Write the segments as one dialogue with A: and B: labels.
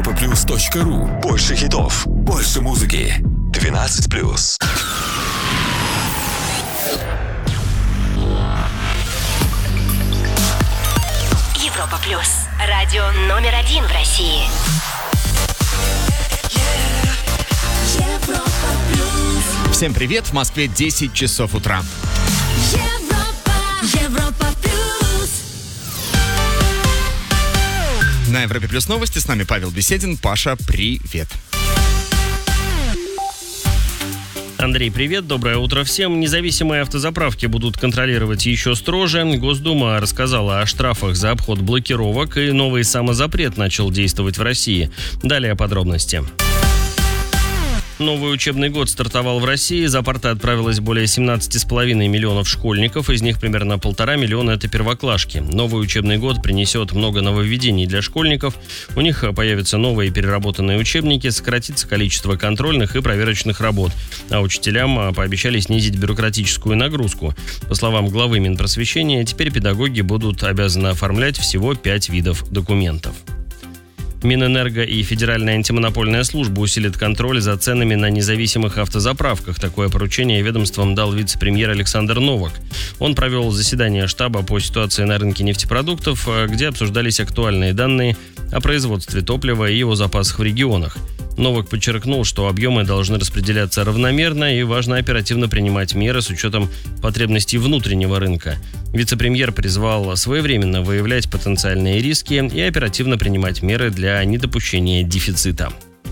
A: europaplus.ru. Больше хитов, больше музыки. 12+.
B: Европа Плюс. Радио номер 1 в России. Европа Плюс.
C: Всем привет, в Москве 10 часов утра.
B: Европа Плюс.
C: На Европе Плюс новости, с нами Павел Беседин. Паша, привет.
D: Андрей, привет, доброе утро всем. Независимые автозаправки будут контролировать еще строже. Госдума рассказала о штрафах за обход блокировок, и новый самозапрет начал действовать в России. Далее подробности. Новый учебный год стартовал в России. За парты отправилось более 17,5 миллионов школьников. Из них примерно 1,5 миллиона – это первоклашки. Новый учебный год принесет много нововведений для школьников. У них появятся новые переработанные учебники, сократится количество контрольных и проверочных работ. А учителям пообещали снизить бюрократическую нагрузку. По словам главы Минпросвещения, теперь педагоги будут обязаны оформлять всего 5 видов документов. Минэнерго и Федеральная антимонопольная служба усилят контроль за ценами на независимых автозаправках. Такое поручение ведомствам дал вице-премьер Александр Новак. Он провел заседание штаба по ситуации на рынке нефтепродуктов, где обсуждались актуальные данные о производстве топлива и его запасах в регионах. Новак подчеркнул, что объемы должны распределяться равномерно и важно оперативно принимать меры с учетом потребностей внутреннего рынка. Вице-премьер призвал своевременно выявлять потенциальные риски и оперативно принимать меры для недопущения дефицита.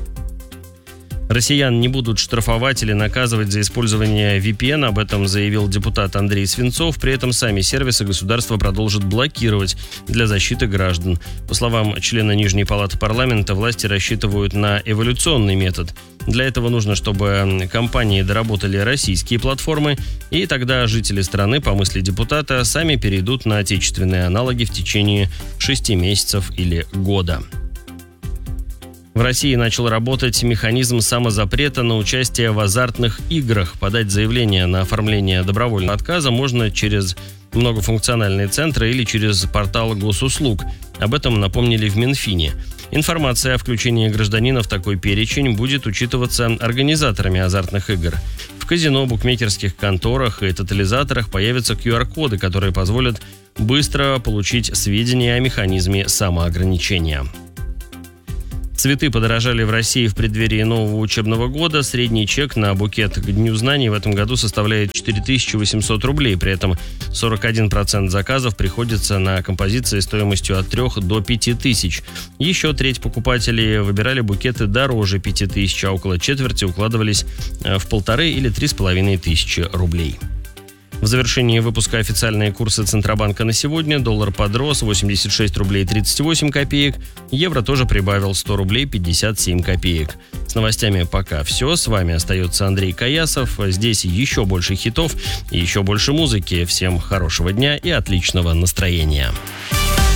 D: Россиян не будут штрафовать или наказывать за использование VPN, об этом заявил депутат Андрей Свинцов. При этом сами сервисы государство продолжит блокировать для защиты граждан. По словам члена Нижней палаты парламента, власти рассчитывают на эволюционный метод. Для этого нужно, чтобы компании доработали российские платформы, и тогда жители страны, по мысли депутата, сами перейдут на отечественные аналоги в течение 6 месяцев или года. В России начал работать механизм самозапрета на участие в азартных играх. Подать заявление на оформление добровольного отказа можно через многофункциональные центры или через портал госуслуг. Об этом напомнили в Минфине. Информация о включении гражданина в такой перечень будет учитываться организаторами азартных игр. В казино, букмекерских конторах и тотализаторах появятся QR-коды, которые позволят быстро получить сведения о механизме самоограничения. Цветы подорожали в России в преддверии нового учебного года. Средний чек на букет к Дню знаний в этом году составляет 4800 рублей. При этом 41% заказов приходится на композиции стоимостью от 3 до 5000. Еще треть покупателей выбирали букеты дороже 5000, а около четверти укладывались в 1500 или 3500 рублей. В завершении выпуска официальные курсы Центробанка на сегодня. Доллар подрос 86 рублей 38 копеек. Евро тоже прибавил 100 рублей 57 копеек. С новостями пока все. С вами остается Андрей Каясов. Здесь еще больше хитов и еще больше музыки. Всем хорошего дня и отличного настроения.